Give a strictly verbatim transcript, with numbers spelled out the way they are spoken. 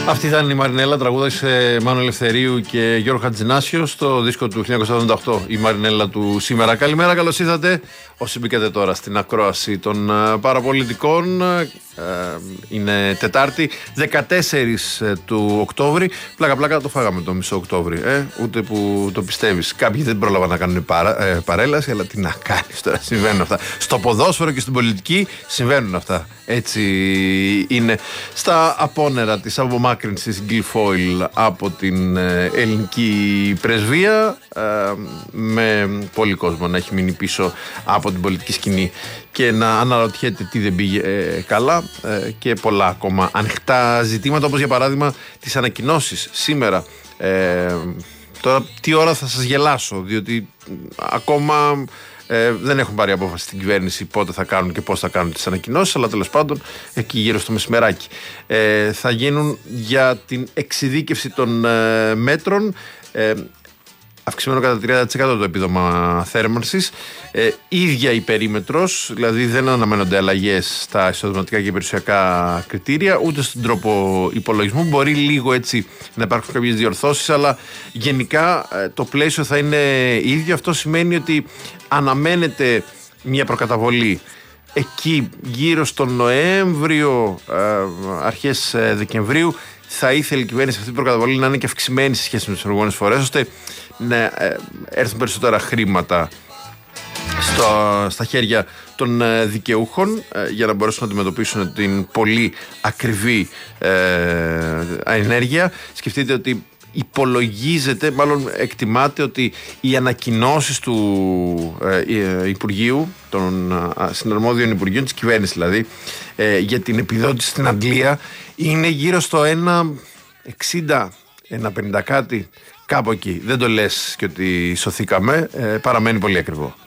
Αυτή ήταν η Μαρινέλα, τραγούδασε Μάνο Ελευθερίου και Γιώργο Χατζηνάσιο στο δίσκο του χίλια εννιακόσια εβδομήντα οκτώ. Η Μαρινέλα του σήμερα. Καλημέρα, καλώς ήρθατε. Όσοι μπήκατε τώρα στην ακρόαση των uh, παραπολιτικών, uh, είναι Τετάρτη, δεκατέσσερις του Οκτώβρη. Πλάκα-πλάκα το φάγαμε το μισό Οκτώβρη. Ε, ούτε που το πιστεύεις. Κάποιοι δεν πρόλαβαν να κάνουν παρα, ε, παρέλαση, αλλά τι να κάνεις τώρα, συμβαίνουν αυτά. Στο ποδόσφαιρο και στην πολιτική συμβαίνουν αυτά. Έτσι είναι. Στα απόνερα της απομάκρυνσης Γκυλφόιλ από την ε, ελληνική πρεσβεία, ε, με πολύ κόσμο να έχει μείνει πίσω από την πολιτική σκηνή και να αναρωτιέται τι δεν πήγε ε, καλά, ε, και πολλά ακόμα ανοιχτά ζητήματα, όπως για παράδειγμα τις ανακοινώσεις σήμερα. Ε, τώρα τι ώρα θα σας γελάσω, διότι ακόμα ε, δεν έχουν πάρει απόφαση στην κυβέρνηση πότε θα κάνουν και πώς θα κάνουν τις ανακοινώσεις, αλλά τέλος πάντων εκεί γύρω στο μεσημεράκι ε, θα γίνουν για την εξειδίκευση των ε, μέτρων. ε, Αυξημένο κατά τριάντα τοις εκατό το επίδομα θέρμανσης. Ε, ίδια η περίμετρος, δηλαδή δεν αναμένονται αλλαγές στα εισοδηματικά και περιουσιακά κριτήρια, ούτε στον τρόπο υπολογισμού. Μπορεί λίγο έτσι να υπάρξουν κάποιες διορθώσεις, αλλά γενικά ε, το πλαίσιο θα είναι ίδιο. Αυτό σημαίνει ότι αναμένεται μια προκαταβολή εκεί γύρω στον Νοέμβριο, ε, αρχές ε, Δεκεμβρίου. Θα ήθελε η κυβέρνηση αυτή η προκαταβολή να είναι και αυξημένη σε σχέση με τις προηγούμενες φορές, ώστε να ε, έρθουν περισσότερα χρήματα στο, στα χέρια των ε, δικαιούχων, ε, για να μπορέσουν να αντιμετωπίσουν την πολύ ακριβή ε, ενέργεια. Σκεφτείτε ότι υπολογίζεται, μάλλον εκτιμάται ότι οι ανακοινώσεις του ε, Υπουργείου, των ε, συναρμόδιων Υπουργείων της κυβέρνησης δηλαδή, ε, για την επιδότηση στην Αγγλία είναι γύρω στο ένα εξήντα, ένα πενήντα κάτι, κάπου εκεί. Δεν το λες και ότι σωθήκαμε, ε, παραμένει πολύ ακριβό.